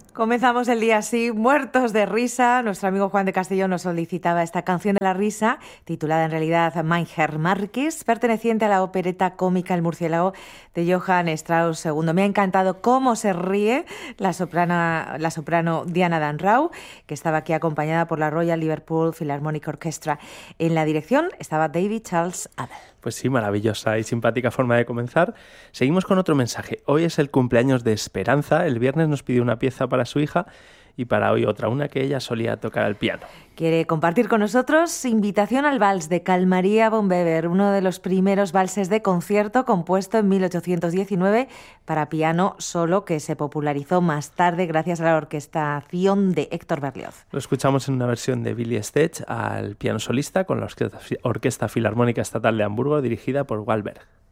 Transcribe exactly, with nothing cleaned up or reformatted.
Comenzamos el día así, muertos de risa. Nuestro amigo Juan de Castellón nos solicitaba esta canción de la risa, titulada en realidad Mein Herr Marquis, perteneciente a la opereta cómica El murciélago de Johann Strauss segundo. Me ha encantado cómo se ríe la soprano, la soprano Diana Dan Rau, que estaba aquí acompañada por la Royal Liverpool Philharmonic Orchestra. En la dirección estaba David Charles Abel. Pues sí, maravillosa y simpática forma de comenzar. Seguimos con otro mensaje. Hoy es el cumpleaños de Esperanza. El viernes nos pidió una pieza para su hija y para hoy otra, una que ella solía tocar al piano. Quiere compartir con nosotros invitación al vals de Carl Maria von Weber, uno de los primeros valses de concierto compuesto en mil ochocientos diecinueve para piano solo, que se popularizó más tarde gracias a la orquestación de Héctor Berlioz. Lo escuchamos en una versión de Billy Stech al piano solista con la Orquesta Filarmónica Estatal de Hamburgo dirigida por Wahlberg.